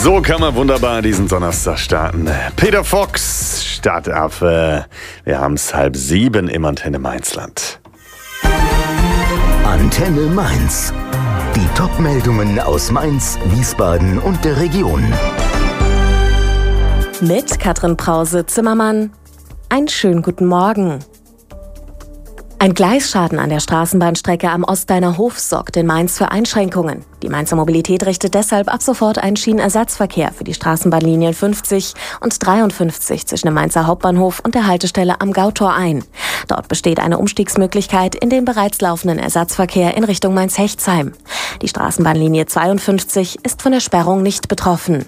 So kann man wunderbar diesen Donnerstag starten. Peter Fox, Startaffe. Wir haben es 6:30 im Antenne Mainzland. Antenne Mainz. Die Top-Meldungen aus Mainz, Wiesbaden und der Region. Mit Katrin Brause-Zimmermann. Einen schönen guten Morgen. Ein Gleisschaden an der Straßenbahnstrecke am Ostdeiner Hof sorgt in Mainz für Einschränkungen. Die Mainzer Mobilität richtet deshalb ab sofort einen Schienenersatzverkehr für die Straßenbahnlinien 50 und 53 zwischen dem Mainzer Hauptbahnhof und der Haltestelle am Gautor ein. Dort besteht eine Umstiegsmöglichkeit in den bereits laufenden Ersatzverkehr in Richtung Mainz-Hechtsheim. Die Straßenbahnlinie 52 ist von der Sperrung nicht betroffen.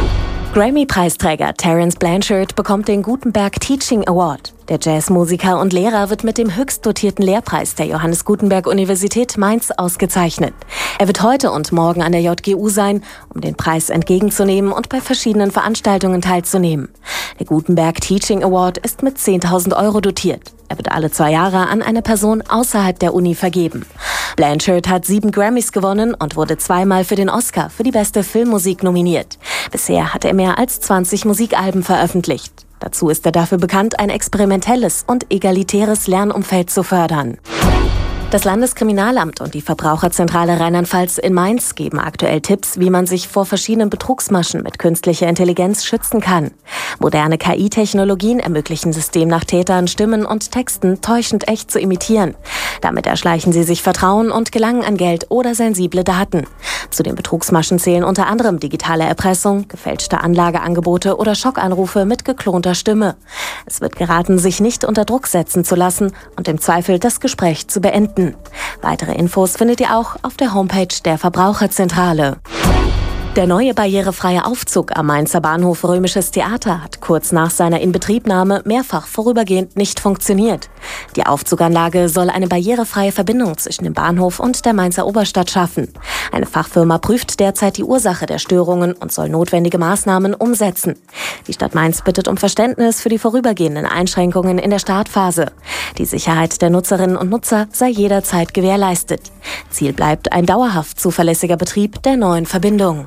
Grammy-Preisträger Terence Blanchard bekommt den Gutenberg Teaching Award. Der Jazzmusiker und Lehrer wird mit dem höchst dotierten Lehrpreis der Johannes Gutenberg Universität Mainz ausgezeichnet. Er wird heute und morgen an der JGU sein, um den Preis entgegenzunehmen und bei verschiedenen Veranstaltungen teilzunehmen. Der Gutenberg Teaching Award ist mit 10.000 € dotiert. Er wird alle 2 Jahre an eine Person außerhalb der Uni vergeben. Blanchard hat 7 Grammys gewonnen und wurde 2-mal für den Oscar für die beste Filmmusik nominiert. Bisher hat er mehr als 20 Musikalben veröffentlicht. Dazu ist er dafür bekannt, ein experimentelles und egalitäres Lernumfeld zu fördern. Das Landeskriminalamt und die Verbraucherzentrale Rheinland-Pfalz in Mainz geben aktuell Tipps, wie man sich vor verschiedenen Betrugsmaschen mit künstlicher Intelligenz schützen kann. Moderne KI-Technologien ermöglichen es demnach Tätern, Stimmen und Texten täuschend echt zu imitieren. Damit erschleichen sie sich Vertrauen und gelangen an Geld oder sensible Daten. Zu den Betrugsmaschen zählen unter anderem digitale Erpressung, gefälschte Anlageangebote oder Schockanrufe mit geklonter Stimme. Es wird geraten, sich nicht unter Druck setzen zu lassen und im Zweifel das Gespräch zu beenden. Weitere Infos findet ihr auch auf der Homepage der Verbraucherzentrale. Der neue barrierefreie Aufzug am Mainzer Bahnhof Römisches Theater hat kurz nach seiner Inbetriebnahme mehrfach vorübergehend nicht funktioniert. Die Aufzuganlage soll eine barrierefreie Verbindung zwischen dem Bahnhof und der Mainzer Oberstadt schaffen. Eine Fachfirma prüft derzeit die Ursache der Störungen und soll notwendige Maßnahmen umsetzen. Die Stadt Mainz bittet um Verständnis für die vorübergehenden Einschränkungen in der Startphase. Die Sicherheit der Nutzerinnen und Nutzer sei jederzeit gewährleistet. Ziel bleibt ein dauerhaft zuverlässiger Betrieb der neuen Verbindung.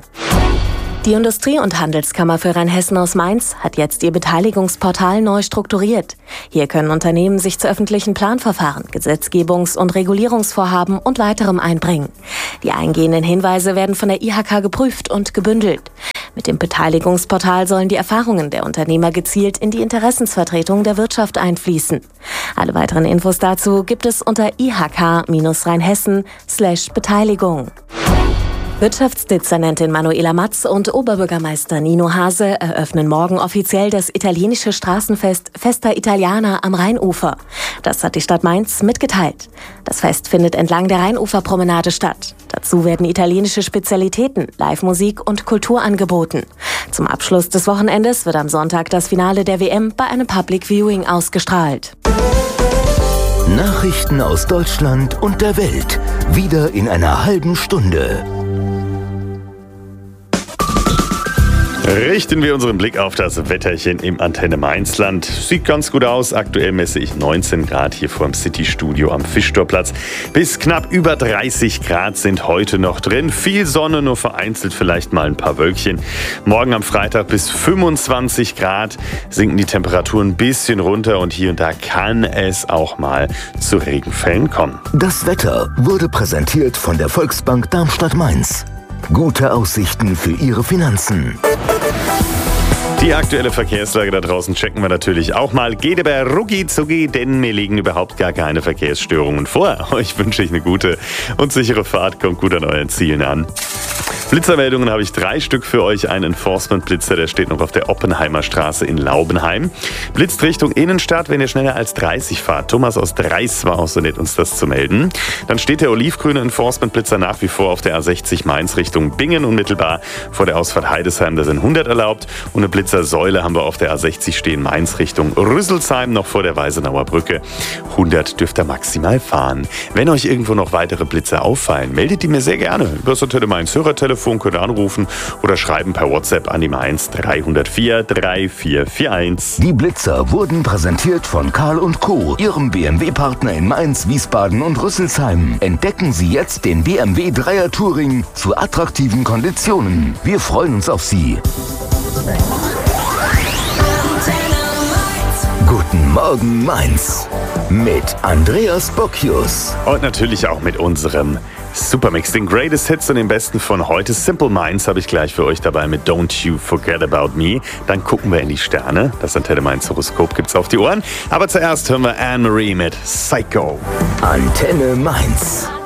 Die Industrie- und Handelskammer für Rheinhessen aus Mainz hat jetzt ihr Beteiligungsportal neu strukturiert. Hier können Unternehmen sich zu öffentlichen Planverfahren, Gesetzgebungs- und Regulierungsvorhaben und weiterem einbringen. Die eingehenden Hinweise werden von der IHK geprüft und gebündelt. Mit dem Beteiligungsportal sollen die Erfahrungen der Unternehmer gezielt in die Interessensvertretung der Wirtschaft einfließen. Alle weiteren Infos dazu gibt es unter ihk-rheinhessen/Beteiligung. Wirtschaftsdezernentin Manuela Matz und Oberbürgermeister Nino Hase eröffnen morgen offiziell das italienische Straßenfest Festa Italiana am Rheinufer. Das hat die Stadt Mainz mitgeteilt. Das Fest findet entlang der Rheinuferpromenade statt. Dazu werden italienische Spezialitäten, Live-Musik und Kultur angeboten. Zum Abschluss des Wochenendes wird am Sonntag das Finale der WM bei einem Public Viewing ausgestrahlt. Nachrichten aus Deutschland und der Welt. Wieder in einer halben Stunde. Richten wir unseren Blick auf das Wetterchen im Antenne Mainzland. Sieht ganz gut aus. Aktuell messe ich 19 Grad hier vor dem City-Studio am Fischtorplatz. Bis knapp über 30 Grad sind heute noch drin. Viel Sonne, nur vereinzelt vielleicht mal ein paar Wölkchen. Morgen am Freitag bis 25 Grad sinken die Temperaturen ein bisschen runter und hier und da kann es auch mal zu Regenfällen kommen. Das Wetter wurde präsentiert von der Volksbank Darmstadt-Mainz. Gute Aussichten für Ihre Finanzen. Die aktuelle Verkehrslage da draußen checken wir natürlich auch mal. Geht aber rucki zucki, denn mir liegen überhaupt gar keine Verkehrsstörungen vor. Euch wünsche ich eine gute und sichere Fahrt. Kommt gut an euren Zielen an. Blitzermeldungen habe ich 3 Stück für euch. Ein Enforcement-Blitzer, der steht noch auf der Oppenheimer Straße in Laubenheim. Blitzt Richtung Innenstadt, wenn ihr schneller als 30 fahrt. Thomas aus Dreis war auch so nett, uns das zu melden. Dann steht der olivgrüne Enforcement-Blitzer nach wie vor auf der A60 Mainz Richtung Bingen, unmittelbar vor der Ausfahrt Heidesheim. Da sind 100 erlaubt. Und eine Blitzersäule haben wir auf der A60 stehen, Mainz Richtung Rüsselsheim, noch vor der Weisenauer Brücke. 100 dürft ihr maximal fahren. Wenn euch irgendwo noch weitere Blitzer auffallen, meldet die mir sehr gerne über das Antenne Mainz Hörertelefon Telefon, könnt ihr anrufen oder schreiben per WhatsApp an die Mainz 304 3441. Die Blitzer wurden präsentiert von Karl & Co., Ihrem BMW-Partner in Mainz, Wiesbaden und Rüsselsheim. Entdecken Sie jetzt den BMW 3er Touring zu attraktiven Konditionen. Wir freuen uns auf Sie. Guten Morgen Mainz mit Andreas Bocchius. Und natürlich auch mit unserem Supermix, den Greatest Hits und den besten von heute. Simple Minds habe ich gleich für euch dabei mit Don't You Forget About Me. Dann gucken wir in die Sterne. Das Antenne Mainz Horoskop gibt's auf die Ohren. Aber zuerst hören wir Anne-Marie mit Psycho. Antenne Mainz.